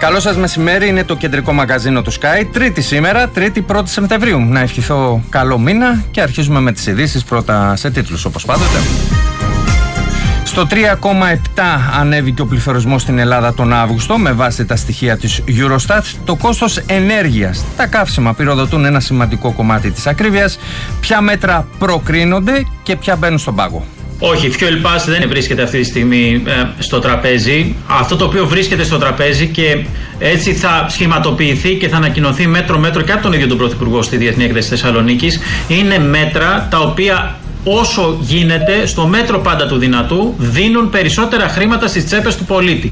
Καλό σας μεσημέρι, είναι το κεντρικό μαγκαζίνο του Sky. Τρίτη σήμερα, 1η Σεπτεμβρίου. Να ευχηθώ καλό μήνα και αρχίζουμε με τις ειδήσεις, πρώτα σε τίτλους όπως πάντοτε. Στο 3,7 ανέβηκε ο πληθωρισμός στην Ελλάδα τον Αύγουστο με βάση τα στοιχεία της Eurostat. Το κόστος ενέργειας, τα καύσιμα πυροδοτούν ένα σημαντικό κομμάτι της ακρίβειας. Ποια μέτρα προκρίνονται και ποια μπαίνουν στον πάγο? Όχι, Fuel Pass δεν βρίσκεται αυτή τη στιγμή στο τραπέζι. Αυτό το οποίο βρίσκεται στο τραπέζι και έτσι θα σχηματοποιηθεί και θα ανακοινωθεί μέτρο-μέτρο και από τον ίδιο τον Πρωθυπουργό στη Διεθνή Έκθεση Θεσσαλονίκης, είναι μέτρα τα οποία όσο γίνεται, στο μέτρο πάντα του δυνατού, δίνουν περισσότερα χρήματα στις τσέπες του πολίτη.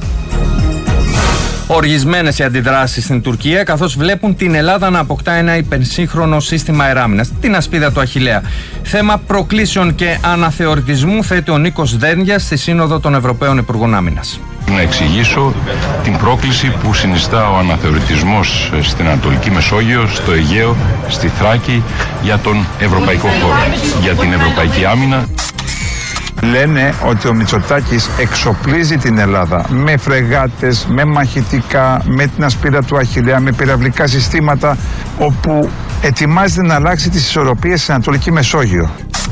Οργισμένες οι αντιδράσεις στην Τουρκία, καθώς βλέπουν την Ελλάδα να αποκτά ένα υπερσύγχρονο σύστημα αεράμινας, την ασπίδα του Αχιλλέα. Θέμα προκλήσεων και αναθεωρητισμού θέτει ο Νίκος Δένδιας στη Σύνοδο των Ευρωπαίων Υπουργών Άμυνας. Να εξηγήσω την πρόκληση που συνιστά ο αναθεωρητισμός στην Ανατολική Μεσόγειο, στο Αιγαίο, στη Θράκη, για τον ευρωπαϊκό χώρο, για την ευρωπαϊκή άμυνα. Λένε ότι ο Μητσοτάκης εξοπλίζει την Ελλάδα με φρεγάτες, με μαχητικά, με την ασπίδα του Αχιλλέα, με πυραυλικά συστήματα, όπου ετοιμάζεται να αλλάξει τις ισορροπίες στην Ανατολική Μεσόγειο.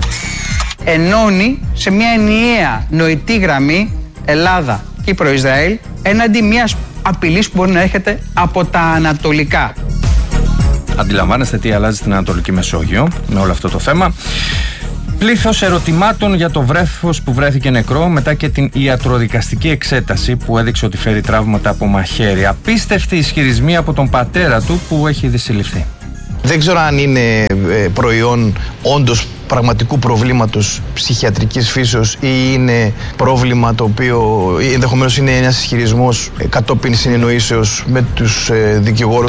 Ενώνει σε μια ενιαία νοητή γραμμή Ελλάδα, Κύπρο, Ισραήλ, έναντι μιας απειλής που μπορεί να έρχεται από τα ανατολικά. Αντιλαμβάνεστε τι αλλάζει στην Ανατολική Μεσόγειο με όλο αυτό το θέμα. Πλήθος ερωτημάτων για το βρέφος που βρέθηκε νεκρό μετά και την ιατροδικαστική εξέταση που έδειξε ότι φέρει τραύματα από μαχαίρι. Απίστευτοι ισχυρισμοί από τον πατέρα του που έχει δυσυλληφθεί. Δεν ξέρω αν είναι προϊόν όντως πραγματικού προβλήματος ψυχιατρικής φύσεως ή είναι πρόβλημα το οποίο ενδεχομένως είναι ένας ισχυρισμός κατόπιν συνεννοήσεως με τους δικηγόρους.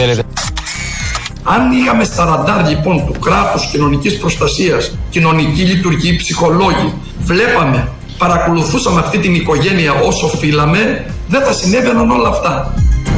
Αν είχαμε στα ραντάρ λοιπόν του κράτους κοινωνικής προστασίας, κοινωνική λειτουργή, ψυχολόγοι, βλέπαμε, παρακολουθούσαμε αυτή την οικογένεια όσο οφείλαμε, δεν θα συνέβαιναν όλα αυτά.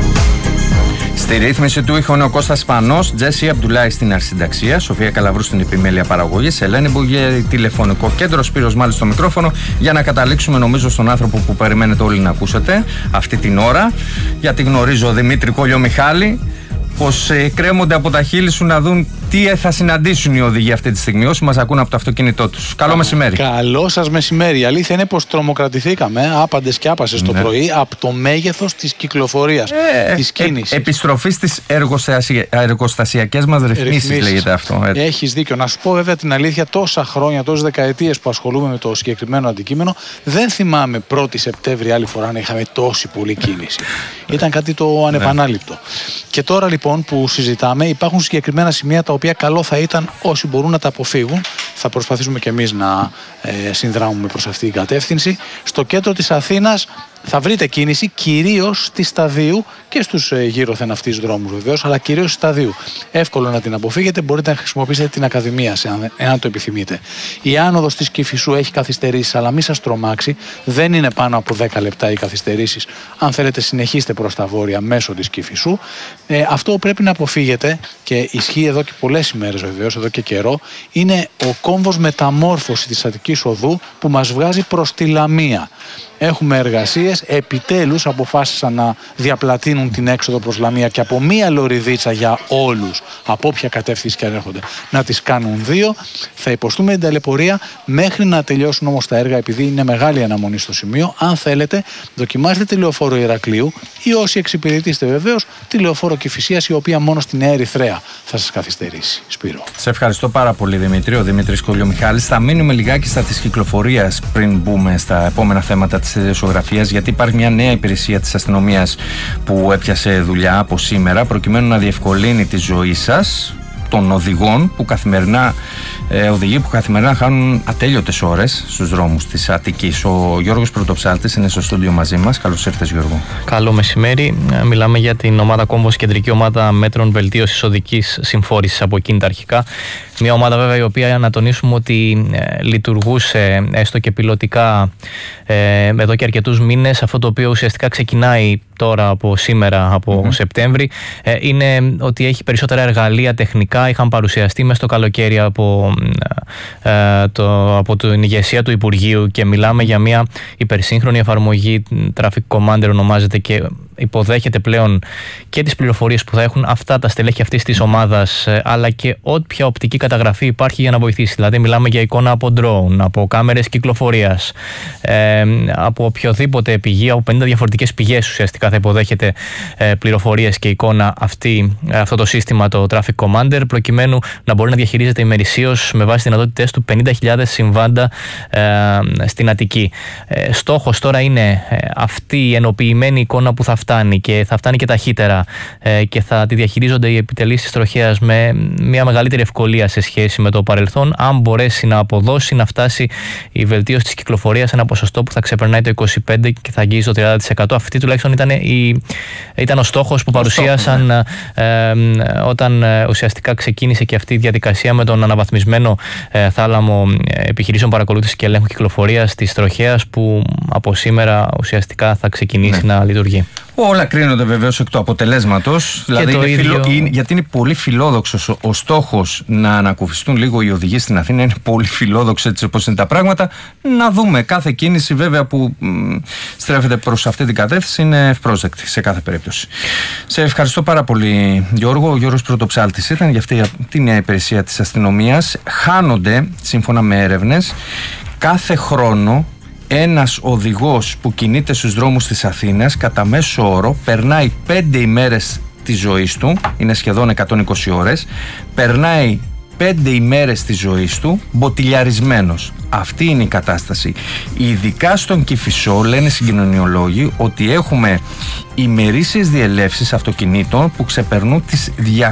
Στη ρύθμιση του ήχου είναι ο Κώστας Σπανός, Τζέσι Αμπτουλάη στην αρχισυνταξία, Σοφία Καλαβρού στην επιμέλεια παραγωγής, Ελένη Μπουγέρη τηλεφωνικό κέντρο, Σπύρος Μάλης στο μικρόφωνο, για να καταλήξουμε νομίζω στον άνθρωπο που περιμένετε όλοι να ακούσετε αυτή την ώρα, γιατί γνωρίζω Δημήτρη Κόλλιο Μιχάλη, πως κρέμονται από τα χείλη σου να δουν τι θα συναντήσουν οι οδηγοί αυτή τη στιγμή, όσοι μας ακούν από το αυτοκίνητό τους. Καλό μεσημέρι. Καλό σας μεσημέρι. Η αλήθεια είναι πως τρομοκρατηθήκαμε άπαντες και άπασες το πρωί από το μέγεθος της κυκλοφορίας, της κίνησης. Επιστροφή στις εργοστασιακές μας ρυθμίσεις λέγεται αυτό. Έχεις δίκιο. Να σου πω βέβαια την αλήθεια, τόσα χρόνια, τόσες δεκαετίες που ασχολούμαι με το συγκεκριμένο αντικείμενο, δεν θυμάμαι 1η Σεπτέμβρη άλλη φορά να είχαμε τόση πολλή κίνηση. Ήταν κάτι το ανεπανάληπτο. Και τώρα λοιπόν που συζητάμε, υπάρχουν συγκεκριμένα σημεία τα οποία καλό θα ήταν όσοι μπορούν να τα αποφύγουν. Θα προσπαθήσουμε και εμείς να συνδράμουμε προς αυτή την κατεύθυνση. Στο κέντρο της Αθήνας θα βρείτε κίνηση κυρίως στη Σταδίου και στους γύρωθεν αυτής δρόμους βεβαίως, αλλά κυρίως στη Σταδίου. Εύκολο να την αποφύγετε, μπορείτε να χρησιμοποιήσετε την Ακαδημία εάν το επιθυμείτε. Η άνοδος της Κηφισού έχει καθυστερήσεις, αλλά μην σας τρομάξει, δεν είναι πάνω από 10 λεπτά οι καθυστερήσεις. Αν θέλετε, συνεχίστε προς τα βόρεια μέσω της Κηφισού. Αυτό που πρέπει να αποφύγετε, και ισχύει εδώ και πολλές ημέρες βεβαίως, εδώ και καιρό, είναι ο κόμβος μεταμόρφωση της Αττικής Οδού που μας βγάζει προς τη Λαμία. Έχουμε εργασίες, επιτέλους αποφάσισαν να διαπλατείνουν την έξοδο προς Λαμία και από μία λωριδίτσα για όλους, από όποια κατεύθυνση και αν έρχονται, να τις κάνουν 2. Θα υποστούμε την ταλαιπωρία μέχρι να τελειώσουν όμως τα έργα, επειδή είναι μεγάλη αναμονή στο σημείο. Αν θέλετε, δοκιμάστε τη λεωφόρο Ηρακλείου ή όσοι εξυπηρετήσετε βεβαίως τη λεωφόρο Κηφισίας, η οποία μόνο στην Νέα Ερυθρέα θα σας καθυστερήσει. Σπύρο. Σε ευχαριστώ πάρα πολύ, Δημήτρη. Ο Δημήτρης Κόλλιο Μιχάλης. Θα μείνουμε λιγάκι στα της κυκλοφορίας πριν μπούμε στα επόμενα θέματα της ιδιοσιογραφίας, γιατί υπάρχει μια νέα υπηρεσία της αστυνομίας που έπιασε δουλειά από σήμερα προκειμένου να διευκολύνει τη ζωή σας, των οδηγών που καθημερινά οδηγοί που καθημερινά χάνουν ατέλειωτες ώρες στους δρόμους της Αττικής. Ο Γιώργος Πρωτοψάλτης είναι στο στούντιο μαζί μας. Καλώς ήρθες, Γιώργο. Καλό μεσημέρι. Μιλάμε για την ομάδα Κόμβος, κεντρική ομάδα μέτρων βελτίωσης οδικής συμφόρησης από εκείνη τα αρχικά. Μια ομάδα βέβαια η οποία, να τονίσουμε, ότι λειτουργούσε έστω και πιλωτικά εδώ και αρκετούς μήνες. Αυτό το οποίο ουσιαστικά ξεκινάει τώρα από σήμερα, από Σεπτέμβρη, είναι ότι έχει περισσότερα εργαλεία τεχνικά. Είχαν παρουσιαστεί μες στο καλοκαίρι από την ηγεσία του Υπουργείου και μιλάμε για μια υπερσύγχρονη εφαρμογή. Traffic Commander ονομάζεται, και υποδέχεται πλέον και τις πληροφορίες που θα έχουν αυτά τα στελέχη αυτής της ομάδας, αλλά και όποια οπτική καταγραφή υπάρχει για να βοηθήσει. Δηλαδή μιλάμε για εικόνα από drone, από κάμερες κυκλοφορίας, από οποιοδήποτε πηγή, από 50 διαφορετικές πηγές ουσιαστικά θα υποδέχεται πληροφορίες και εικόνα αυτό το σύστημα, το Traffic Commander, προκειμένου να μπορεί να διαχειρίζεται ημερησίως με βάση δυνατότητες του 50.000 συμβάντα στην Αττική. Στόχος τώρα είναι αυτή η ενοποιημένη εικόνα που θα φτάνει και θα φτάνει και ταχύτερα και θα τη διαχειρίζονται οι επιτελείς της τροχέας με μια μεγαλύτερη ευκολία σε σχέση με το παρελθόν, αν μπορέσει να αποδώσει, να φτάσει η βελτίωση της κυκλοφορίας σε ένα ποσοστό που θα ξεπερνάει το 25% και θα αγγίζει το 30%. Αυτή τουλάχιστον ήταν ο στόχος που παρουσίασαν όταν ουσιαστικά ξεκίνησε και αυτή η διαδικασία με τον αναβαθμισμένο θάλαμο επιχειρήσεων παρακολούθησης και ελέγχου κυκλοφορίας της τροχέας, που από σήμερα ουσιαστικά θα ξεκινήσει να λειτουργεί. Όλα κρίνονται βεβαίως εκ του αποτελέσματος. Δηλαδή γιατί είναι πολύ φιλόδοξος ο στόχος να ανακουφιστούν λίγο οι οδηγοί στην Αθήνα. Είναι πολύ φιλόδοξο έτσι όπως είναι τα πράγματα. Να δούμε. Κάθε κίνηση βέβαια που στρέφεται προς αυτή την κατεύθυνση είναι ευπρόσδεκτη σε κάθε περίπτωση. Σε ευχαριστώ πάρα πολύ, Γιώργο. Ο Γιώργος Πρωτοψάλτης ήταν για αυτή την νέα υπηρεσία της αστυνομίας. Χάνονται, σύμφωνα με έρευνες, κάθε χρόνο ένας οδηγός που κινείται στους δρόμους της Αθήνας κατά μέσο όρο περνάει 5 ημέρες της ζωής του, είναι σχεδόν 120 ώρες, περνάει 5 ημέρες της ζωής του μποτιλιαρισμένος. Αυτή είναι η κατάσταση. Ειδικά στον Κηφισό λένε συγκοινωνιολόγοι ότι έχουμε ημερήσιες διελεύσεις αυτοκινήτων που ξεπερνούν τις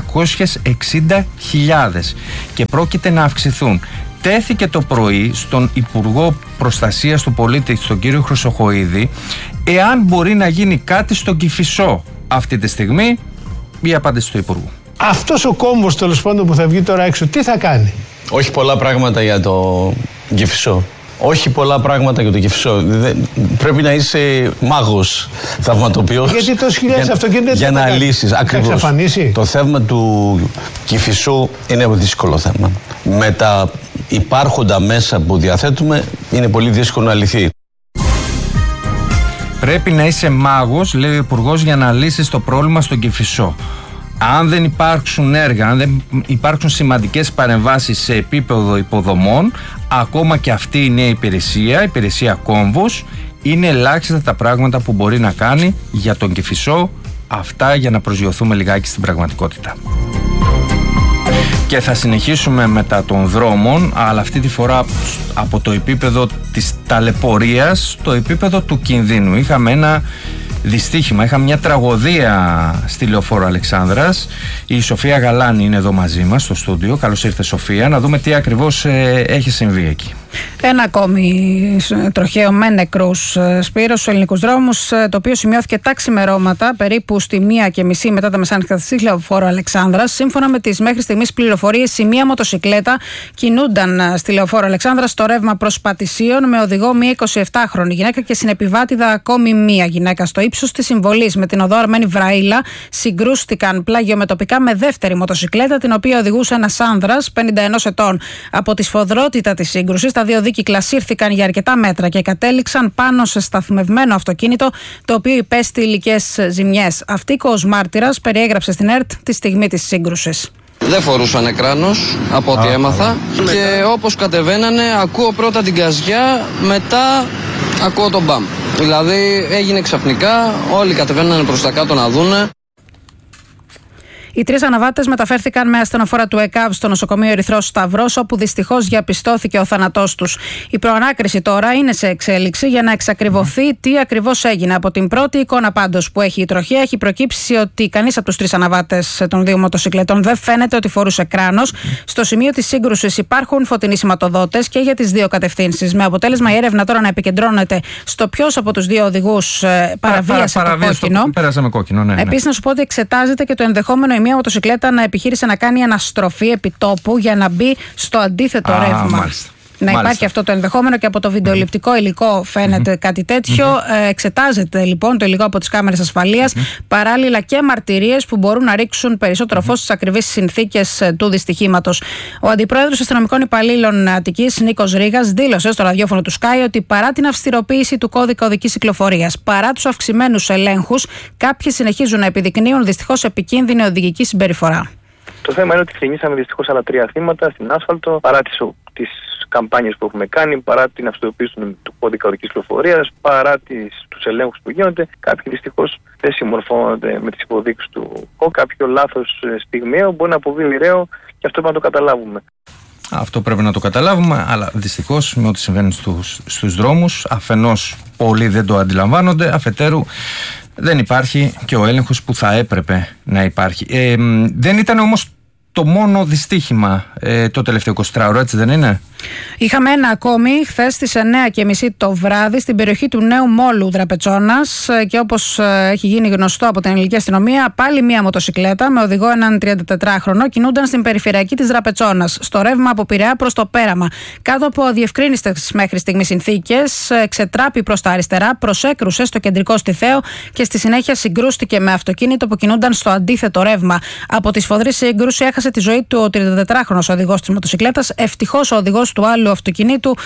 260.000 και πρόκειται να αυξηθούν. Τέθηκε το πρωί στον Υπουργό Προστασίας του Πολίτη, τον κύριο Χρυσοχοΐδη, εάν μπορεί να γίνει κάτι στον Κηφισό αυτή τη στιγμή. Η απάντηση του Υπουργού. Αυτός ο κόμβος τέλος πάντων που θα βγει τώρα έξω, τι θα κάνει? Όχι πολλά πράγματα για το Κηφισό. Όχι πολλά πράγματα για το Κηφισό. Πρέπει να είσαι μάγος, θαυματοποιός. Γιατί τόσες χιλιάδες αυτοκίνητα για να λύσεις. Ακριβώς. Το θέμα του Κηφισού είναι δύσκολο θέμα. Με τα υπάρχοντα μέσα που διαθέτουμε είναι πολύ δύσκολο να λυθεί. Πρέπει να είσαι μάγος, λέει ο Υπουργός, για να λύσεις το πρόβλημα στον Κηφισό. Αν δεν υπάρξουν έργα, αν δεν υπάρξουν σημαντικές παρεμβάσεις σε επίπεδο υποδομών, ακόμα και αυτή η νέα υπηρεσία κόμβους, είναι ελάχιστα τα πράγματα που μπορεί να κάνει για τον Κηφισό. Αυτά για να προσγειωθούμε λιγάκι στην πραγματικότητα. Και θα συνεχίσουμε μετά των δρόμων, αλλά αυτή τη φορά από το επίπεδο της ταλαιπωρίας στο επίπεδο του κινδύνου. Είχαμε ένα δυστύχημα, είχαμε μια τραγωδία στη Λεωφόρο Αλεξάνδρας. Η Σοφία Γαλάνη είναι εδώ μαζί μας στο στούντιο. Καλώς ήρθε, Σοφία, να δούμε τι ακριβώς έχει συμβεί εκεί. Ένα ακόμη τροχαίο με νεκρούς, Σπύρο, στους ελληνικούς δρόμους, το οποίο σημειώθηκε τα ξημερώματα περίπου στη 1:30 μετά τα μεσάνυχτα στη Λεωφόρο Αλεξάνδρας. Σύμφωνα με τις μέχρι στιγμής πληροφορίες, η μία μοτοσικλέτα κινούνταν στη Λεωφόρο Αλεξάνδρας στο ρεύμα προς Πατησίων με οδηγό μία 27χρονη γυναίκα και συνεπιβάτηδα ακόμη μία γυναίκα. Στο ύψος της συμβολής με την οδό Αρμένη Βραήλα συγκρούστηκαν πλαγιομετωπικά με δεύτερη μοτοσικλέτα, την οποία οδηγούσε ένας άνδρας 51 ετών. Από τη σφοδρότητα της σύγκρουσης, τα δύο δίκυκλα σύρθηκαν για αρκετά μέτρα και κατέληξαν πάνω σε σταθμευμένο αυτοκίνητο, το οποίο υπέστη υλικές ζημιές. Αυτοίκος μάρτυρας περιέγραψε στην ΕΡΤ τη στιγμή της σύγκρουσης. Δεν φορούσαν κράνος από ό,τι έμαθα και όπως κατεβαίνανε ακούω πρώτα την καζιά, μετά ακούω τον μπαμ. Δηλαδή έγινε ξαφνικά, όλοι κατεβαίνανε προς τα κάτω να δούνε. Οι τρεις αναβάτες μεταφέρθηκαν με ασθενοφόρα του ΕΚΑΒ στο νοσοκομείο Ερυθρός Σταυρός, όπου δυστυχώς διαπιστώθηκε ο θάνατός τους. Η προανάκριση τώρα είναι σε εξέλιξη για να εξακριβωθεί τι ακριβώς έγινε. Από την πρώτη εικόνα πάντως που έχει η τροχέα, έχει προκύψει ότι κανείς από τους τρεις αναβάτες των δύο μοτοσικλετών δεν φαίνεται ότι φορούσε κράνος. Στο σημείο της σύγκρουσης υπάρχουν φωτεινοί σηματοδότες και για τις δύο κατευθύνσεις. Με αποτέλεσμα η έρευνα τώρα να επικεντρώνεται στο ποιος από τους δύο οδηγούς παραβίασε το κόκκινο. Επίσης, να σου πω ότι εξετάζεται και το ενδεχόμενο μια μοτοσικλέτα να επιχείρησε να κάνει αναστροφή επιτόπου για να μπει στο αντίθετο ρεύμα. Μάλιστα. να υπάρχει αυτό το ενδεχόμενο και από το βιντεοληπτικό υλικό φαίνεται κάτι τέτοιο. Εξετάζεται λοιπόν το υλικό από τις κάμερες ασφαλείας, παράλληλα και μαρτυρίες που μπορούν να ρίξουν περισσότερο φως στις ακριβείς συνθήκες του δυστυχήματος. Ο Αντιπρόεδρος Αστυνομικών Υπαλλήλων Αττικής, Νίκος Ρήγας, δήλωσε στο ραδιόφωνο του Sky ότι παρά την αυστηροποίηση του κώδικα οδικής κυκλοφορίας, παρά τους αυξημένους ελέγχους, κάποιοι συνεχίζουν να επιδεικνύουν δυστυχώς επικίνδυνη οδηγική συμπεριφορά. Το θέμα είναι ότι ξεκινήσαμε δυστυχώς άλλα 3 θύματα στην άσφαλτο, παρά τις καμπάνιες που έχουμε κάνει, παρά την αυστηροποίηση του κώδικα οδικής κυκλοφορίας, παρά τους ελέγχους που γίνονται. Κάποιοι δυστυχώς δεν συμμορφώνονται με τις υποδείξεις του ΚΟ. Κάποιο λάθος στιγμιαίο μπορεί να αποβεί μοιραίο και αυτό πρέπει να το καταλάβουμε. Αυτό πρέπει να το καταλάβουμε, αλλά δυστυχώς με ό,τι συμβαίνει στους δρόμους, αφενός πολλοί δεν το αντιλαμβάνονται, αφετέρου δεν υπάρχει και ο έλεγχος που θα έπρεπε να υπάρχει. Δεν ήταν όμως το μόνο δυστύχημα το τελευταίο 24ωρο, έτσι δεν είναι? Είχαμε ένα ακόμη χθες στις 9:30 το βράδυ στην περιοχή του Νέου Μόλου Δραπετσόνας και όπως έχει γίνει γνωστό από την ελληνική αστυνομία, πάλι μία μοτοσικλέτα με οδηγό έναν 34χρονο κινούνταν στην περιφερειακή της Δραπετσόνας, στο ρεύμα από Πειραιά προς το Πέραμα. Κάτω από αδιευκρίνιστες μέχρι στιγμή συνθήκες, ξετράπη προς τα αριστερά, προσέκρουσε στο κεντρικό στιθαίο και στη συνέχεια συγκρούστηκε με αυτοκίνητο που κινούνταν στο αντίθετο ρεύμα. Από τη σφοδρή σύγκρουση έχασε τη ζωή του ο 34χρονος οδηγός της μοτοσικλέτας. Ευτυχώς ο οδηγός του άλλου αυτοκινήτου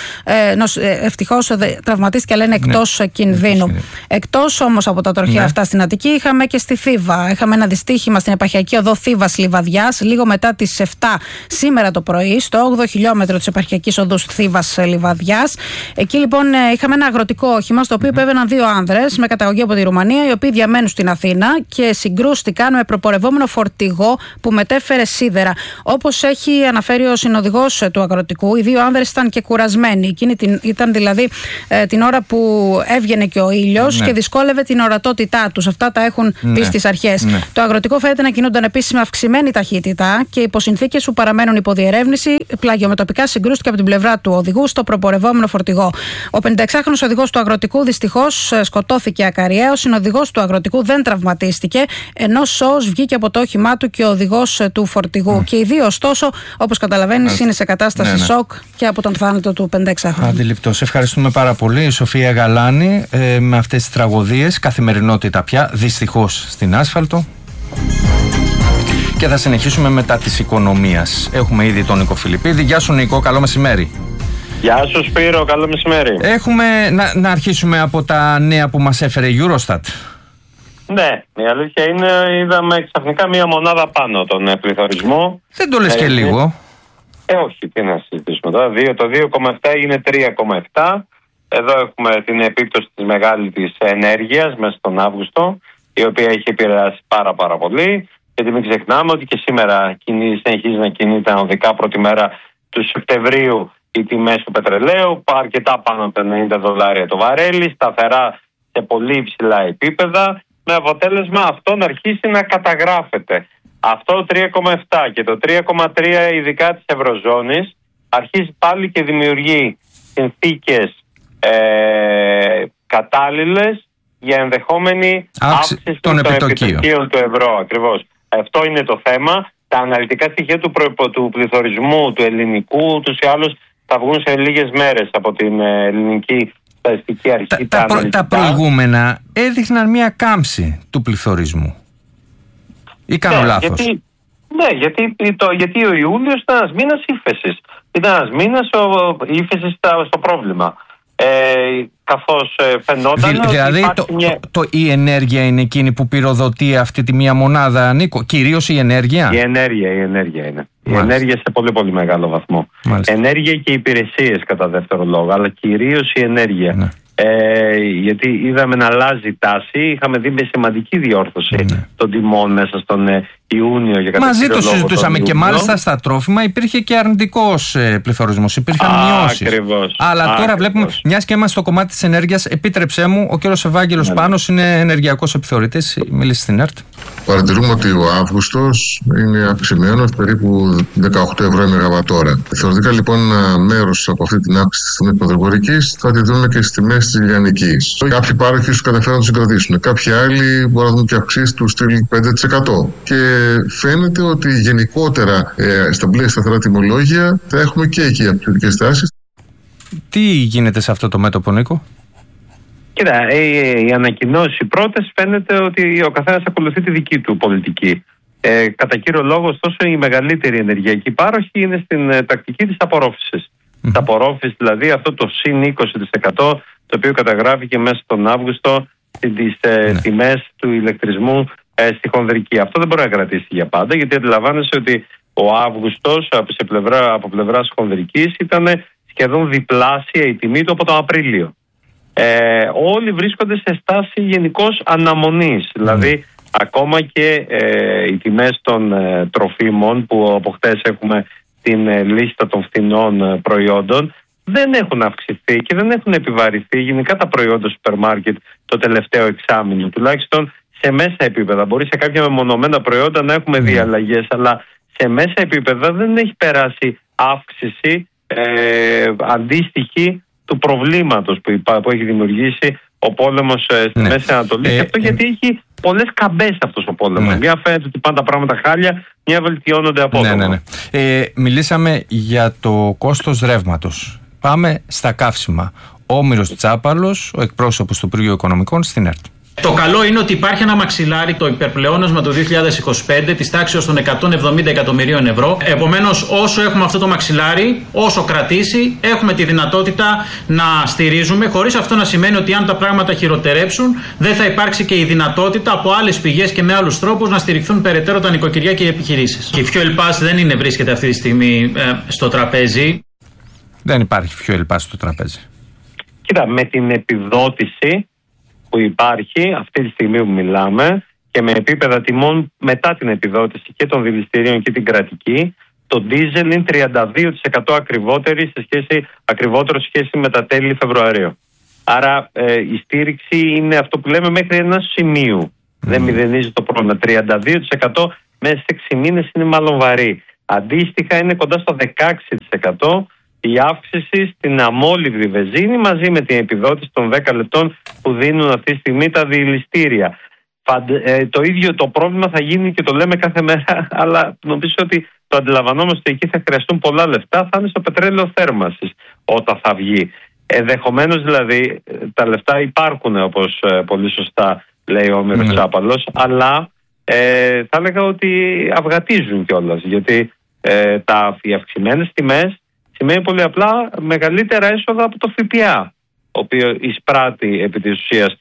ευτυχώς τραυματίστηκε, αλλά είναι εκτός κινδύνου. Εκτός όμως από τα τροχαία αυτά στην Αττική, είχαμε και στη Θήβα. Είχαμε ένα δυστύχημα στην επαρχιακή οδό Θήβας Λιβαδιάς, λίγο μετά τις 7 σήμερα το πρωί, στο 8ο χιλιόμετρο της επαρχιακής οδού Θήβας Λιβαδιάς. Εκεί λοιπόν είχαμε ένα αγροτικό όχημα, στο οποίο επέβαιναν 2 άνδρες με καταγωγή από τη Ρουμανία, οι οποίοι διαμένουν στην Αθήνα και συγκρούστηκαν με προπορευόμενο φορτηγό που μετέφερε σίδερα. Όπως έχει αναφέρει ο συνοδηγός του αγροτικού, οι 2 άνδρες ήταν και κουρασμένοι. Ήταν δηλαδή την ώρα που έβγαινε και ο ήλιος και δυσκόλευε την ορατότητά τους. Αυτά τα έχουν πει στις αρχές. Το αγροτικό φαίνεται να κινούνταν επίσης με αυξημένη ταχύτητα και υπό συνθήκες που παραμένουν υποδιερεύνηση. Πλαγιομετωπικά συγκρούστηκε από την πλευρά του οδηγού στο προπορευόμενο φορτηγό. Ο 56χρονος οδηγός του αγροτικού δυστυχώς σκοτώθηκε ακαριέα. Ο συνοδηγός του αγροτικού δεν τραυματίστηκε, ενώ σώος βγήκε από το όχημά του και ο οδηγός του φορτηγού. Και οι 2, ωστόσο, όπως καταλαβαίνεις, είναι σε κατάσταση σοκ και από τον θάνατο του 56χρονου. Αντιληπτός. Ευχαριστούμε πάρα πολύ, η Σοφία Γαλάνη, με αυτές τις τραγωδίες. Καθημερινότητα πια, δυστυχώς, στην άσφαλτο. Και θα συνεχίσουμε μετά της οικονομίας. Έχουμε ήδη τον Νίκο Φιλιππίδη. Γεια σου, Νίκο, καλό μεσημέρι. Γεια σου, Σπύρο, καλό μεσημέρι. Έχουμε να αρχίσουμε από τα νέα που μας έφερε η Eurostat. Ναι, η αλήθεια είναι, είδαμε ξαφνικά μία μονάδα πάνω τον πληθωρισμό. Δεν το λες και λίγο. Όχι, τι να συζητήσουμε τώρα. Το 2,7 είναι 3,7. Εδώ έχουμε την επίπτωση της μεγάλης της ενέργειας μέσα στον Αύγουστο, η οποία έχει επηρεάσει πάρα πολύ. Γιατί μην ξεχνάμε ότι και σήμερα συνεχίζει να κινείται ανωδικά πρώτη μέρα του Σεπτεμβρίου οι τιμές του πετρελαίου, αρκετά πάνω από $90 το βαρέλι, σταθερά σε πολύ υψηλά επίπεδα, με αποτέλεσμα αυτό να αρχίσει να καταγράφεται. Αυτό το 3,7 και το 3,3 ειδικά της Ευρωζώνης αρχίζει πάλι και δημιουργεί συνθήκες κατάλληλες για ενδεχόμενη αύξηση των επιτοκίων του ευρώ. Ακριβώς. Αυτό είναι το θέμα. Τα αναλυτικά στοιχεία του πληθωρισμού του ελληνικού ούτως ή άλλως θα βγουν σε λίγες μέρες από την ελληνική στατιστική αρχή. Τα προηγούμενα έδειχναν μια κάμψη του πληθωρισμού. Ή κάνω λάθος? Γιατί ο Ιούλιος ήταν ένας μήνας ύφεσης. Ήταν ένας μήνας ύφεσης στο πρόβλημα. Καθώς φαινόταν δηλαδή η ενέργεια είναι εκείνη που πυροδοτεί αυτή τη μία μονάδα, Νίκο, κυρίως η ενέργεια? Η ενέργεια είναι. Μάλιστα. Η ενέργεια σε πολύ μεγάλο βαθμό. Μάλιστα. Ενέργεια και υπηρεσίες κατά δεύτερο λόγο, αλλά κυρίως η ενέργεια. Ναι. Γιατί είδαμε να αλλάζει η τάση, είχαμε δει με σημαντική διόρθωση των τιμών μέσα στον Ιούνιο. Για μαζί το συζητούσαμε και μάλιστα στα τρόφιμα υπήρχε και αρνητικός πληθωρισμός, υπήρχαν μειώσεις. Αλλά τώρα βλέπουμε, μιας και είμαστε στο κομμάτι της ενέργειας, επίτρεψέ μου, ο κύριος Ευάγγελος Πάνος είναι ενεργειακός επιθεωρητής, μιλήσει στην ΕΡΤ. Παρατηρούμε ότι ο Αύγουστος είναι αυξημένος περίπου 18 ευρώ η μεγαβατόρα. Θεωρητικά λοιπόν ένα μέρος από αυτή την αύξηση της τιμής πρωτοπορικής θα τη δούμε και στις τιμές της ηλιανικής. Κάποιοι πάροχοι σου καταφέρουν να τους συγκρατήσουν. Κάποιοι άλλοι μπορούν να δουν και αυξήσεις του στυλ 5%. Και φαίνεται ότι γενικότερα στα μπλε σταθερά τιμολόγια θα έχουμε και εκεί αυξητικές τάσεις. Τι γίνεται σε αυτό το μέτωπο, Νίκο? Κοίτα, οι ανακοινώσεις πρώτες φαίνεται ότι ο καθένας ακολουθεί τη δική του πολιτική. Κατά κύριο λόγο, ωστόσο, η μεγαλύτερη ενεργειακή πάροχη είναι στην τακτική της απορρόφησης. Της απορρόφησης, δηλαδή αυτό το συν 20% το οποίο καταγράφηκε μέσα στον Αύγουστο στις τιμές του ηλεκτρισμού στη χονδρική. Αυτό δεν μπορεί να κρατήσει για πάντα, γιατί αντιλαμβάνεσαι ότι ο Αύγουστος από πλευράς χονδρικής ήταν σχεδόν διπλάσια η τιμή του από τον Απρίλιο. Όλοι βρίσκονται σε στάση γενικώς αναμονής. Δηλαδή ακόμα και οι τιμές των τροφίμων, που από χτες έχουμε την λίστα των φθηνών προϊόντων, δεν έχουν αυξηθεί και δεν έχουν επιβαρυνθεί γενικά τα προϊόντα σούπερ μάρκετ το τελευταίο εξάμηνο. Τουλάχιστον σε μέσα επίπεδα. Μπορεί σε κάποια μεμονωμένα προϊόντα να έχουμε δει αλλαγές, αλλά σε μέσα επίπεδα δεν έχει περάσει αύξηση αντίστοιχη του προβλήματος που έχει δημιουργήσει ο πόλεμος στη Μέση Ανατολή. Και αυτό γιατί έχει πολλές καμπές αυτός ο πόλεμος. Μια φαίνεται ότι πάνε τα πράγματα χάλια, μια βελτιώνονται απότομα. Μιλήσαμε για το κόστος ρεύματος. Πάμε στα καύσιμα. Ο Όμηρος Τσάπαλος, ο εκπρόσωπος του Υπουργείου Οικονομικών στην ΕΡΤ. Το καλό είναι ότι υπάρχει ένα μαξιλάρι, το υπερπλεόνασμα του 2025 της τάξης των 170 εκατομμυρίων ευρώ. Επομένως, όσο έχουμε αυτό το μαξιλάρι, όσο κρατήσει, έχουμε τη δυνατότητα να στηρίζουμε, χωρίς αυτό να σημαίνει ότι αν τα πράγματα χειροτερέψουν, δεν θα υπάρξει και η δυνατότητα από άλλες πηγές και με άλλους τρόπους να στηριχθούν περαιτέρω τα νοικοκυριά και οι επιχειρήσεις. Και η Fuel Pass δεν βρίσκεται αυτή τη στιγμή στο τραπέζι. Δεν υπάρχει Fuel Pass στο τραπέζι. Κοίτα, με την επιδότηση που υπάρχει αυτή τη στιγμή που μιλάμε και με επίπεδα τιμών μετά την επιδότηση και των δηληστηρίων και την κρατική, το ντίζελ είναι 32% ακριβότερο σε σχέση με τα τέλη Φεβρουαρίου. Άρα η στήριξη είναι αυτό που λέμε μέχρι ενός σημείου. Δεν μηδενίζει το πρόβλημα. 32% μέσα σε 6 μήνες είναι μάλλον βαρύ. Αντίστοιχα είναι κοντά στο 16% η αύξηση στην αμόλυβδη βενζίνη μαζί με την επιδότηση των 10 λεπτών που δίνουν αυτή τη στιγμή τα δηληστήρια. Το ίδιο το πρόβλημα θα γίνει και το λέμε κάθε μέρα, αλλά νομίζω ότι το αντιλαμβανόμαστε ότι εκεί θα χρειαστούν πολλά λεφτά, θα είναι στο πετρέλαιο θέρμανσης όταν θα βγει. Ενδεχομένως δηλαδή τα λεφτά υπάρχουν, όπως πολύ σωστά λέει ο Όμηρος Τσάπαλος, αλλά θα έλεγα ότι αυγατίζουν κιόλας, γιατί οι αυξημένες τιμές σημαίνει πολύ απλά μεγαλύτερα έσοδα από το ΦΠΑ, ο οποίο εισπράττει επί της ουσίας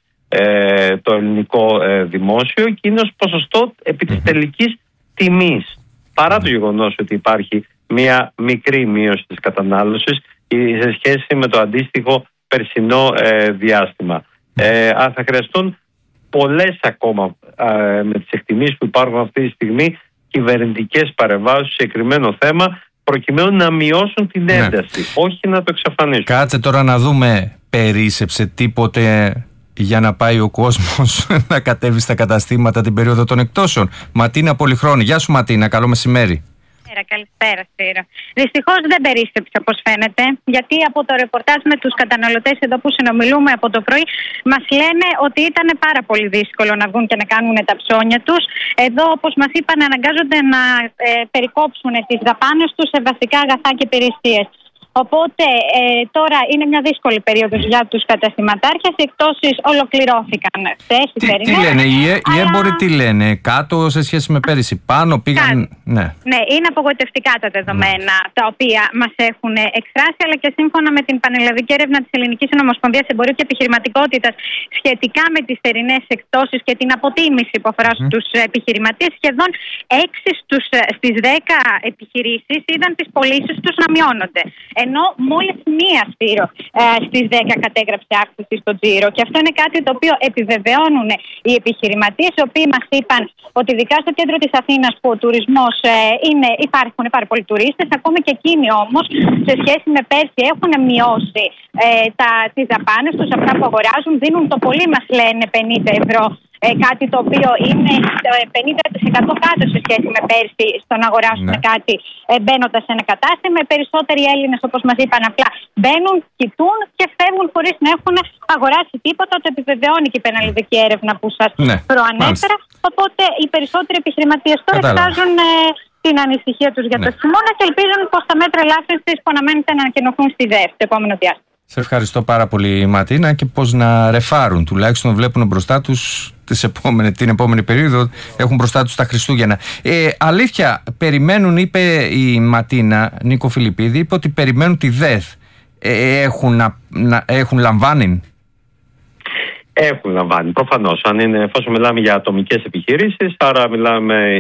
το ελληνικό δημόσιο και είναι ως ποσοστό επί της τελικής τιμής. Παρά το γεγονός ότι υπάρχει μια μικρή μείωση της κατανάλωσης σε σχέση με το αντίστοιχο περσινό διάστημα. Θα χρειαστούν πολλές ακόμα με τις εκτιμήσεις που υπάρχουν αυτή τη στιγμή κυβερνητικές παρεμβάσεις σε συγκεκριμένο θέμα, προκειμένου να μειώσουν την ένταση, όχι να το εξαφανίσουν. Κάτσε τώρα να δούμε, περίσσεψε τίποτε για να πάει ο κόσμος να κατέβει στα καταστήματα την περίοδο των εκτόσεων? Ματίνα Πολυχρόνη. Γεια σου Ματίνα, καλό μεσημέρι. Καλησπέρα, Σπύρο. Δυστυχώς δεν περίστεψε όπως φαίνεται, γιατί από το ρεπορτάζ με τους καταναλωτές εδώ που συνομιλούμε από το πρωί, μας λένε ότι ήταν πάρα πολύ δύσκολο να βγουν και να κάνουν τα ψώνια τους. Εδώ, όπως μας είπαν, αναγκάζονται να περικόψουν τις δαπάνες τους σε βασικά αγαθά και υπηρεσίες. Οπότε τώρα είναι μια δύσκολη περίοδος για τους καταστηματάρχες. Οι εκτόσεις ολοκληρώθηκαν χθες. Τι λένε οι έμποροι, τι λένε, κάτω σε σχέση με πέρυσι, πάνω πήγαν? Ναι, είναι απογοητευτικά τα δεδομένα τα οποία μας έχουν εκφράσει, αλλά και σύμφωνα με την πανελλαδική έρευνα της Ελληνικής Συνομοσπονδίας Εμπορίου και Επιχειρηματικότητας σχετικά με τις θερινές εκτόσεις και την αποτίμηση που αφορά στους επιχειρηματίες, σχεδόν 6 στις 10 επιχειρήσεις είδαν τις πωλήσεις τους να μειώνονται. Ενώ μόλις μία, Σπύρο, στις 10 κατέγραψε αύξηση στο τζίρο. Και αυτό είναι κάτι το οποίο επιβεβαιώνουν οι επιχειρηματίες, οι οποίοι μας είπαν ότι ειδικά στο κέντρο της Αθήνας, που ο τουρισμός υπάρχουν πάρα πολλοί τουρίστες, ακόμη και εκείνοι όμως σε σχέση με πέρσι έχουν μειώσει τις δαπάνες τους, αυτά που αγοράζουν, δίνουν το πολύ, μας λένε, 50 ευρώ. Κάτι το οποίο είναι 50% κάτω σε σχέση με πέρσι στο να αγοράσουν κάτι μπαίνοντας σε ένα κατάστημα. Οι περισσότεροι Έλληνες, όπως μας είπαν, απλά μπαίνουν, κοιτούν και φεύγουν χωρίς να έχουν αγοράσει τίποτα. Το επιβεβαιώνει και η πανελλαδική έρευνα που σας προανέφερα. Οπότε οι περισσότεροι επιχειρηματίες τώρα εξετάζουν την ανησυχία τους για το χειμώνα και ελπίζουν πως τα μέτρα ελάφρυνσης που αναμένεται να ανακοινωθούν στη ΔΕΕ το επόμενο διάστημα. Σε ευχαριστώ πάρα πολύ, Ματίνα, και πώς να ρεφάρουν, τουλάχιστον βλέπουν μπροστά τους την επόμενη περίοδο, έχουν μπροστά τους τα Χριστούγεννα. Αλήθεια, περιμένουν, είπε η Ματίνα, Νίκο Φιλιππίδη, είπε ότι περιμένουν τη ΔΕΘ. Έχουν λαμβάνει. Έχουν λαμβάνει, προφανώς. Εφόσον μιλάμε για ατομικές επιχειρήσεις, άρα μιλάμε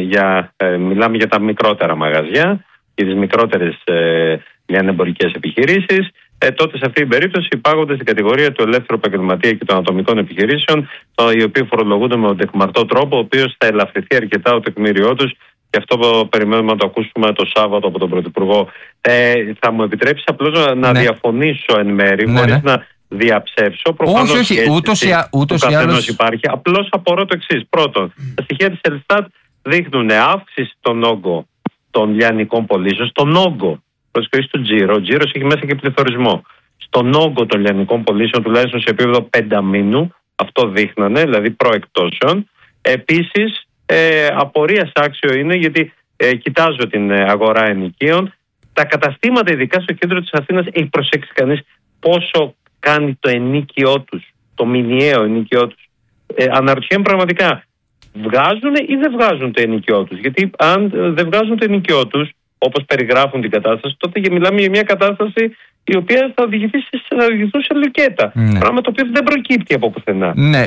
για τα μικρότερα μαγαζιά και τις μικρότερες λιανεμπορικές επιχειρήσεις. Τότε σε αυτή την περίπτωση υπάγονται στην κατηγορία του ελεύθερου επαγγελματία και των ατομικών επιχειρήσεων, οι οποίοι φορολογούνται με οντεκμαρτό τρόπο, ο οποίος θα ελαφρυνθεί αρκετά το τεκμήριό τους, και αυτό περιμένουμε να το ακούσουμε το Σάββατο από τον Πρωθυπουργό. Θα μου επιτρέψει απλώς να διαφωνήσω εν μέρη, χωρίς να διαψεύσω. Προφανώς όχι, ούτως ή άλλως υπάρχει. Απλώς απορώ το εξής. Πρώτον, τα στοιχεία της Ελστάτ δείχνουν αύξηση στον όγκο των λιανικών πωλήσεων, στον όγκο. Του τζίρο. Ο τζίρος έχει μέσα και πληθωρισμό. Στον όγκο των λιανικών πωλήσεων, τουλάχιστον σε επίπεδο πενταμήνου, αυτό δείχνανε, δηλαδή προεκτώσεων. Επίσης, απορίας άξιο είναι, γιατί κοιτάζω την αγορά ενοικίων. Τα καταστήματα, ειδικά στο κέντρο της Αθήνας, έχει προσέξει κανείς πόσο κάνει το ενοίκιό τους, το μηνιαίο ενοίκιό τους? Αναρωτιέμαι πραγματικά, βγάζουν ή δεν βγάζουν το ενοίκιό τους? Γιατί αν δεν βγάζουν το ενοίκιό τους, όπως περιγράφουν την κατάσταση, τότε μιλάμε για μια κατάσταση η οποία θα οδηγηθούν σε λουκέτα. Πράγμα το οποίο δεν προκύπτει από πουθενά. Ναι,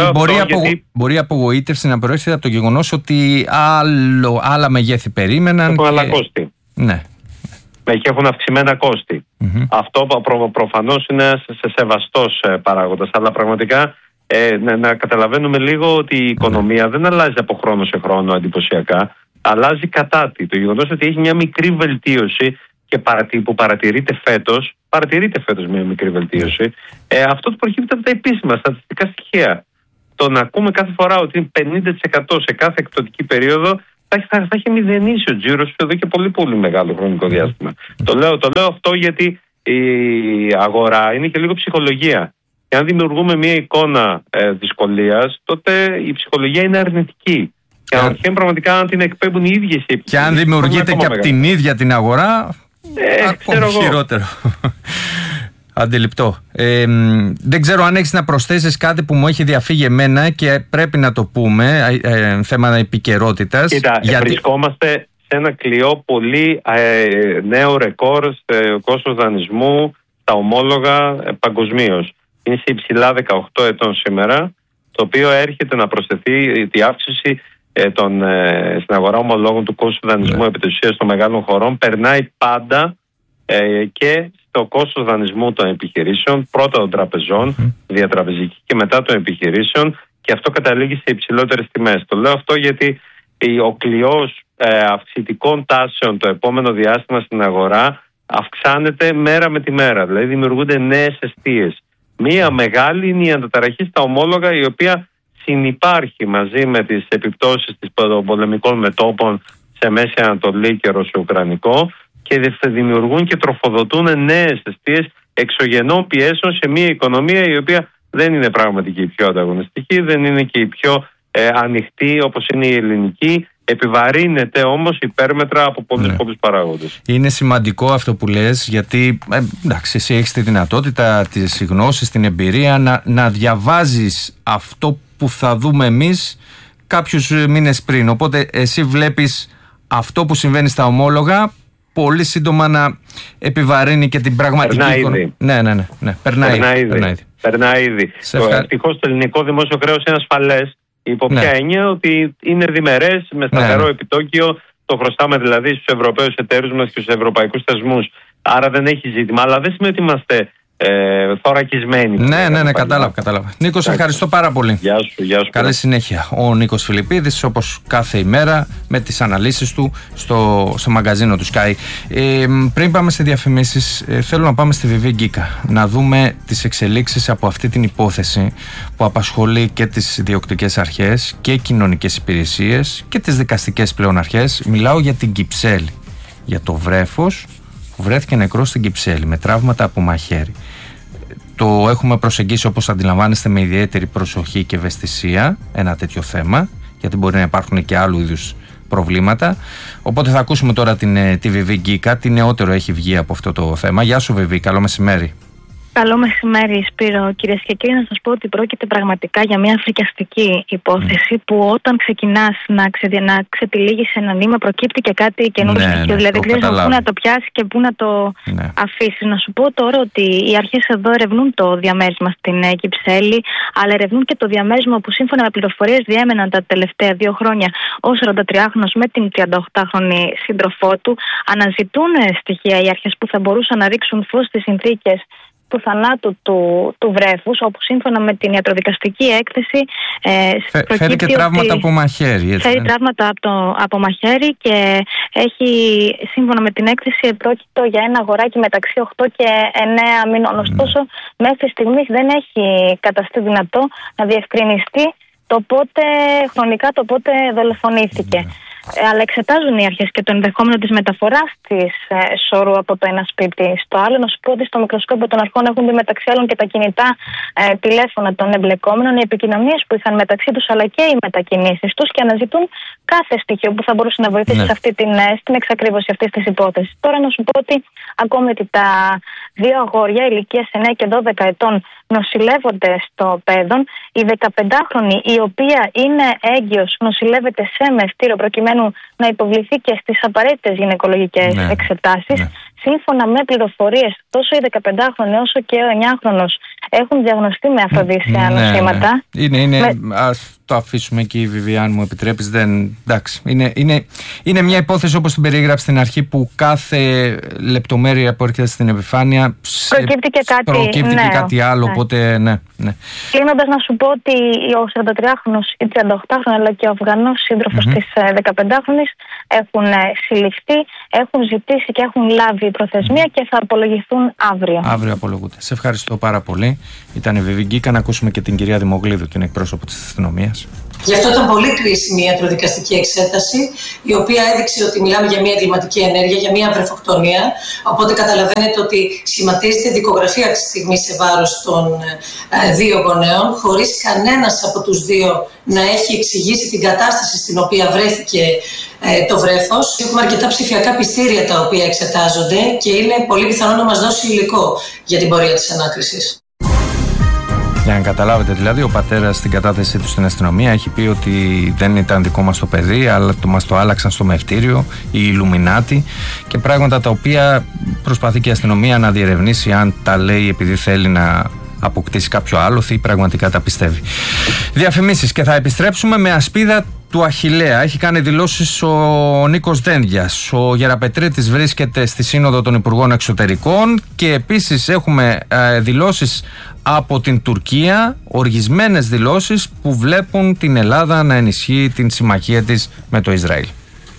μπορεί η απογοήτευση να προέρχεται από το γεγονός ότι άλλα μεγέθη περίμεναν. Έχουν άλλα κόστη. Ναι. Και έχουν αυξημένα κόστη. Αυτό προφανώς είναι σε σεβαστός παράγοντας. Αλλά πραγματικά να καταλαβαίνουμε λίγο ότι η οικονομία δεν αλλάζει από χρόνο σε χρόνο εντυπωσιακά. Αλλάζει κατά τη. Το γεγονός ότι έχει μια μικρή βελτίωση και που παρατηρείται φέτος μια μικρή βελτίωση, αυτό το προκύπτει από τα επίσημα στατιστικά στοιχεία. Το να ακούμε κάθε φορά ότι είναι 50% σε κάθε εκπτωτική περίοδο θα έχει μηδενίσει ο τζίρος εδώ και πολύ πολύ μεγάλο χρονικό διάστημα. Το λέω αυτό γιατί η αγορά είναι και λίγο ψυχολογία. Και αν δημιουργούμε μια εικόνα δυσκολίας, τότε η ψυχολογία είναι αρνητική. Και αναρωτιέμαι πραγματικά αν την εκπέμπουν οι ίδιες οι επιχειρήσεις. Και αν δημιουργείται και από την ίδια την αγορά, ακόμα χειρότερο. Αντιληπτό. Δεν ξέρω αν έχεις να προσθέσεις κάτι που μου έχει διαφύγει εμένα και πρέπει να το πούμε, θέμα επικαιρότητας. Κοίτα, βρισκόμαστε σε ένα κλειό πολύ νέο ρεκόρ στο κόστος δανεισμού, τα ομόλογα παγκοσμίως. Είναι σε υψηλά 18 ετών σήμερα, το οποίο έρχεται να προσθεθεί η αύξηση στην αγορά ομολόγων του κόστου δανεισμού επί της ουσίας των μεγάλων χωρών. Περνάει πάντα και στο κόστος δανεισμού των επιχειρήσεων, πρώτα των τραπεζών, διατραπεζική, και μετά των επιχειρήσεων, και αυτό καταλήγει σε υψηλότερες τιμές. Το λέω αυτό γιατί ο κλειός αυξητικών τάσεων το επόμενο διάστημα στην αγορά αυξάνεται μέρα με τη μέρα. Δηλαδή δημιουργούνται νέες εστίες. Μία μεγάλη είναι η αναταραχή στα ομόλογα, η οποία συνυπάρχει μαζί με τις επιπτώσεις των πολεμικών μετώπων σε Μέση Ανατολή και Ρωσο-Ουκρανικό, και δημιουργούν και τροφοδοτούν νέες αιστείες εξωγενών πιέσεων σε μια οικονομία η οποία δεν είναι πραγματική η πιο ανταγωνιστική, δεν είναι και η πιο ανοιχτή όπως είναι η ελληνική. Επιβαρύνεται όμως υπέρμετρα από πολλούς παράγοντες. Είναι σημαντικό αυτό που λες, γιατί εντάξει, εσύ έχεις τη δυνατότητα, τις γνώσεις, την εμπειρία να διαβάζεις αυτό που θα δούμε εμείς κάποιους μήνες πριν. Οπότε εσύ βλέπεις αυτό που συμβαίνει στα ομόλογα πολύ σύντομα να επιβαρύνει και την πραγματική εικόνα. Ναι. Περνάει ήδη. Ευτυχώς το ελληνικό δημόσιο χρέος είναι ασφαλές. Υπό ποια έννοια? Ότι είναι διμερές, με σταθερό επιτόκιο, το χρωστάμε δηλαδή στους Ευρωπαίους εταίρους μας και στους ευρωπαϊκούς θεσμούς. Άρα δεν έχει ζήτημα, αλλά δεν σημαίνει ότι είμαστε θωρακισμένοι. Ναι, κατάλαβα. Νίκο, σε ευχαριστώ πάρα πολύ. Γεια σου. Καλή συνέχεια. Ο Νίκος Φιλιππίδης, όπως κάθε ημέρα, με τις αναλύσεις του στο μαγκαζίνο του Sky. Πριν πάμε σε διαφημίσεις, θέλω να πάμε στη Βιβί Γκίκα, να δούμε τις εξελίξεις από αυτή την υπόθεση που απασχολεί και τις διοκτικές αρχές και κοινωνικές υπηρεσίες και τις δικαστικές πλέον αρχές. Μιλάω για την Κυψέλη, για το βρέφος που βρέθηκε νεκρός στην Κυψέλη με τραύματα από μαχαίρι. Το έχουμε προσεγγίσει, όπως αντιλαμβάνεστε, με ιδιαίτερη προσοχή και ευαισθησία ένα τέτοιο θέμα, γιατί μπορεί να υπάρχουν και άλλου είδους προβλήματα. Οπότε θα ακούσουμε τώρα τη Βιβί Γκίκα, τι νεότερο έχει βγει από αυτό το θέμα. Γεια σου Βιβί, καλό μεσημέρι. Καλό μεσημέρι, Σπύρο. Κυρίες και κύριοι, να σας πω ότι πρόκειται πραγματικά για μια φρικιαστική υπόθεση που όταν ξεκινάς να ξετυλίγεις ένα νήμα προκύπτει και κάτι καινούργιο στοιχείο. Δηλαδή δεν ξέρεις πού να το πιάσεις και πού να το αφήσεις. Να σου πω τώρα ότι οι αρχές εδώ ερευνούν το διαμέρισμα στην Κυψέλη, αλλά ερευνούν και το διαμέρισμα που σύμφωνα με πληροφορίες διέμεναν τα τελευταία 2 χρόνια ο 43χρονος με την 38χρονη σύντροφό του. Αναζητούν στοιχεία οι αρχές που θα μπορούσαν να ρίξουν φως στις συνθήκες του θανάτου του βρέφους, όπου σύμφωνα με την ιατροδικαστική έκθεση φέρει και τραύματα από μαχαίρι. Φέρει τραύματα από μαχαίρι και έχει, σύμφωνα με την έκθεση, πρόκειτο για ένα αγοράκι μεταξύ 8 και 9 μηνών. Ωστόσο, μέχρι στιγμής δεν έχει καταστεί δυνατό να διευκρινιστεί χρονικά το πότε δολοφονήθηκε. Αλλά εξετάζουν οι αρχές και το ενδεχόμενο της μεταφοράς της σωρού από το ένα σπίτι στο άλλο. Να σου πω ότι στο μικροσκόπιο των αρχών έχουν δει μεταξύ άλλων και τα κινητά τηλέφωνα των εμπλεκόμενων, οι επικοινωνίες που είχαν μεταξύ τους αλλά και οι μετακινήσεις τους και αναζητούν κάθε στοιχείο που θα μπορούσε να βοηθήσει στην εξακρίβωση αυτής της υπόθεσης. Τώρα να σου πω ότι ακόμη ότι τα 2 αγόρια ηλικίας 9 και 12 ετών νοσηλεύονται στο Πέδον. Η 15χρονη, η οποία είναι έγκυος, νοσηλεύεται σε μευτήριο προκειμένου να υποβληθεί και στις απαραίτητες γυναικολογικές εξετάσεις. Σύμφωνα με πληροφορίες, τόσο η 15χρονη όσο και ο 9χρονος έχουν διαγνωστεί με αφροδίσια νοσήματα. Ας το αφήσουμε εκεί, Βιβί, αν μου επιτρέπεις. Εντάξει. Είναι μια υπόθεση όπως την περιγράψει στην αρχή, που κάθε λεπτομέρεια που έρχεται στην επιφάνεια προκύπτει και κάτι άλλο. Οπότε, Κλείνοντας, να σου πω ότι ο 43χρονος, η 38χρονη αλλά και ο Αφγανός σύντροφος της 15χρονης έχουν συλληφθεί, έχουν ζητήσει και έχουν λάβει προθεσμία και θα απολογηθούν αύριο. Αύριο απολογούνται. Σε ευχαριστώ πάρα πολύ. Ήταν η Βιβί Γκίκα. Να ακούσουμε και την κυρία Δημογλίδου, την εκπρόσωπο της αστυνομίας. Γι' αυτό ήταν πολύ κρίσιμη η ιατροδικαστική εξέταση, η οποία έδειξε ότι μιλάμε για μια εγκληματική ενέργεια, για μια βρεφοκτονία. Οπότε καταλαβαίνετε ότι σχηματίζεται δικογραφία αυτή τη στιγμή σε βάρος των 2 γονέων, χωρίς κανένας από τους 2 να έχει εξηγήσει την κατάσταση στην οποία βρέθηκε το βρέφος. Έχουμε αρκετά ψηφιακά πιστήρια τα οποία εξετάζονται και είναι πολύ πιθανό να μας δώσει υλικό για την πορεία της ανάκρισης. Για να καταλάβετε, δηλαδή, ο πατέρας στην κατάθεσή του στην αστυνομία έχει πει ότι δεν ήταν δικό μας το παιδί, αλλά μας το άλλαξαν στο μευτήριο, οι Ιλουμινάτοι, και πράγματα τα οποία προσπαθεί και η αστυνομία να διερευνήσει αν τα λέει επειδή θέλει να αποκτήσει κάποιο άλοθη ή πραγματικά τα πιστεύει. Διαφημίσεις και θα επιστρέψουμε με ασπίδα του Αχιλλέα. Έχει κάνει δηλώσεις ο Νίκος Δένδιας. Ο Γεραπετρίτης βρίσκεται στη Σύνοδο των Υπουργών Εξωτερικών και επίσης έχουμε δηλώσεις από την Τουρκία, οργισμένες δηλώσεις που βλέπουν την Ελλάδα να ενισχύει την συμμαχία της με το Ισραήλ.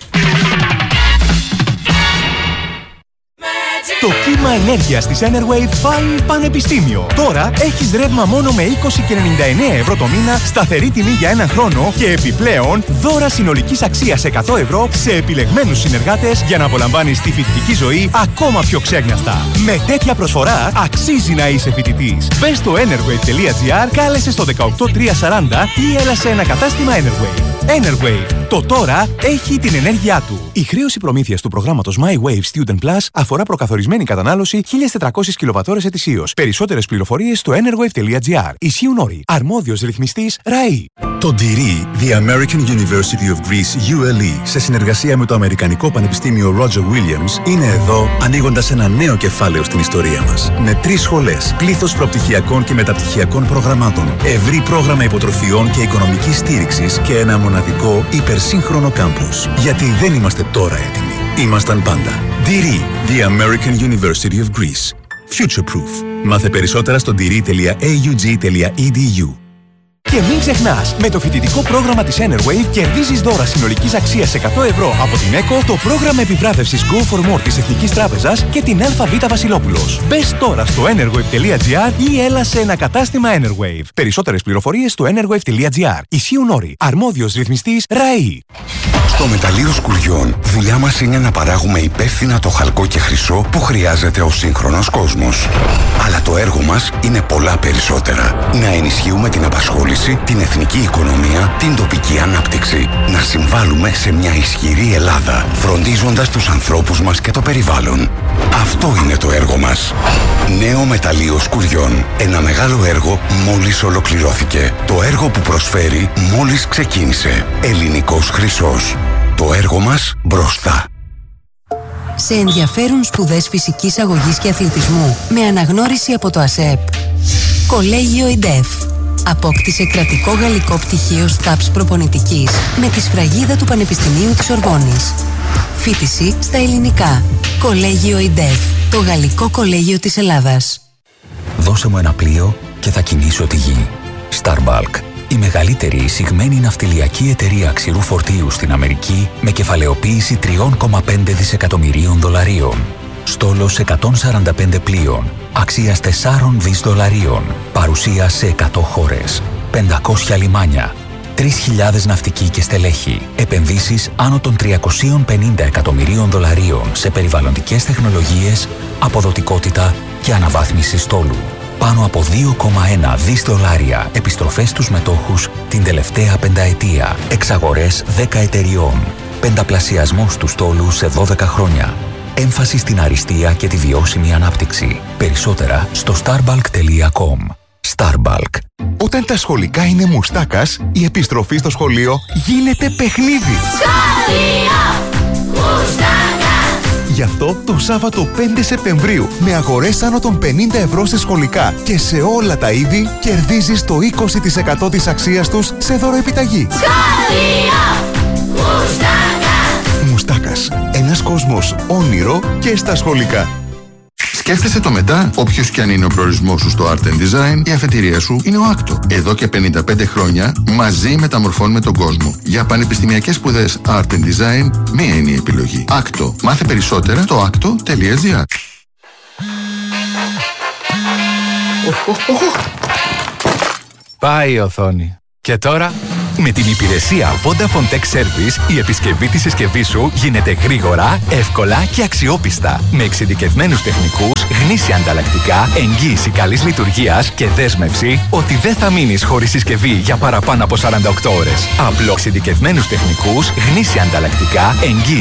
Το κύμα ενέργειας της Enerwave πάει πανεπιστήμιο. Τώρα έχεις ρεύμα μόνο με 20 και 99 ευρώ το μήνα, σταθερή τιμή για 1 χρόνο και επιπλέον δώρα συνολικής αξίας 100 ευρώ σε επιλεγμένους συνεργάτες για να απολαμβάνεις τη φοιτητική ζωή ακόμα πιο ξέγνιαστα. Με τέτοια προσφορά αξίζει να είσαι φοιτητής. Μπες στο enerwave.gr, κάλεσε στο 18340 ή έλα σε ένα κατάστημα Enerwave. Enerwave. Το τώρα έχει την ενέργειά του. Η χρέωση προμήθειας του προγράμματος My Wave Student Plus αφορά προκαθορισμένη κατανάλωση 1.400 κιλοβατώρες ετησίως. Περισσότερες πληροφορίες στο enerwave.gr. Ισχύουν όροι. Αρμόδιος ρυθμιστής ΡΑΗ. Το DIRI, The American University of Greece, ULE, σε συνεργασία με το Αμερικανικό Πανεπιστήμιο Roger Williams, είναι εδώ ανοίγοντας ένα νέο κεφάλαιο στην ιστορία μας. Με 3 σχολές, πλήθος προπτυχιακών και μεταπτυχιακών προγραμμάτων, ευρύ πρόγραμμα υποτροφιών και οικονομικής στήριξης και ένα μοναδικό υπερσύγχρονο κάμπους. Γιατί δεν είμαστε τώρα έτοιμοι. Ήμασταν πάντα. DIRI, The American University of Greece. Future Proof. Μάθε περισσότερα στο diri.aug.edu. Και μην ξεχνάς, με το φοιτητικό πρόγραμμα της Enerwave κερδίζεις δώρα συνολικής αξίας 100 ευρώ από την ΕΚΟ, το πρόγραμμα επιβράβευσης Go for More της Εθνικής Τράπεζας και την ΑΒ Βασιλόπουλος. Μπες τώρα στο enerwave.gr ή έλα σε ένα κατάστημα Enerwave. Περισσότερες πληροφορίες στο enerwave.gr. Ισχύουν όροι. Αρμόδιος ρυθμιστής ΡΑΗ. Στο Μεταλλείο Σκουριών, δουλειά μας είναι να παράγουμε υπεύθυνα το χαλκό και χρυσό που χρειάζεται ο σύγχρονος κόσμος. Αλλά το έργο μας είναι πολλά περισσότερα. Να ενισχύουμε την απασχόληση, την εθνική οικονομία, την τοπική οικονομική ανάπτυξη. Να συμβάλλουμε σε μια ισχυρή Ελλάδα, φροντίζοντας τους ανθρώπους μας και το περιβάλλον. Αυτό είναι το έργο μας. Νέο μεταλλείο Σκουριών. Ένα μεγάλο έργο μόλις ολοκληρώθηκε. Το έργο που προσφέρει μόλις ξεκίνησε. Ελληνικός Χρυσός. Το έργο μας μπροστά. Σε ενδιαφέρουν σπουδές φυσικής αγωγής και αθλητισμού με αναγνώριση από το ΑΣΕΠ. Κολέγιο ΙΝΤΕΦ. Απόκτησε κρατικό γαλλικό πτυχίο ΣΤΑΠΣ προπονητικής με τη σφραγίδα του Πανεπιστημίου της Σορβόνης. Φοιτηση στα ελληνικά. Κολέγιο ΙΝΤΕΦ. Το γαλλικό κολέγιο της Ελλάδας. Δώσε μου ένα πλοίο και θα κινήσω τη γη. Starbulk. Η μεγαλύτερη εισηγμένη ναυτιλιακή εταιρεία ξηρού φορτίου στην Αμερική με κεφαλαιοποίηση 3,5 δισεκατομμυρίων δολαρίων. Στόλος 145 πλοίων, αξίας 4 δις δολαρίων, παρουσία σε 100 χώρες, 500 λιμάνια, 3.000 ναυτικοί και στελέχη, επενδύσεις άνω των 350 εκατομμυρίων δολαρίων σε περιβαλλοντικές τεχνολογίες, αποδοτικότητα και αναβάθμιση στόλου. Πάνω από 2,1 δις δολάρια επιστροφές στους μετόχους την τελευταία πενταετία. Εξαγορές 10 εταιριών. Πενταπλασιασμός του στόλου σε 12 χρόνια. Έμφαση στην αριστεία και τη βιώσιμη ανάπτυξη. Περισσότερα στο starbalk.com. Starbalk. Όταν τα σχολικά είναι μουστάκας, η επιστροφή στο σχολείο γίνεται παιχνίδι. Σχολείο μουστάκα. Γι' αυτό το Σάββατο 5 Σεπτεμβρίου με αγορές άνω των 50 ευρώ σε σχολικά και σε όλα τα είδη κερδίζεις το 20% της αξίας τους σε δωροεπιταγή. Σχολείο μουστάκα. Μουστάκας. Ένας κόσμος όνειρο και στα σχολικά. Σκέφτεσαι το μετά. Όποιος κι αν είναι ο προορισμός σου στο Art and Design, η αφετηρία σου είναι ο Άκτο. Εδώ και 55 χρόνια μαζί μεταμορφώνουμε τον κόσμο. Για πανεπιστημιακές σπουδές Art and Design, μία είναι η επιλογή. Άκτο. Μάθε περισσότερα στο acto.gr. Πάει η οθόνη. Και τώρα... Με την υπηρεσία Vodafone Tech Service, η επισκευή της συσκευής σου γίνεται γρήγορα, εύκολα και αξιόπιστα. Με εξειδικευμένους τεχνικούς, γνήσια ανταλλακτικά, εγγύηση καλής λειτουργίας και δέσμευση ότι δεν θα μείνεις χωρίς συσκευή για παραπάνω από 48 ώρες. Απλώς εξειδικευμένους τεχνικούς, γνήσια ανταλλακτικά, εγγύηση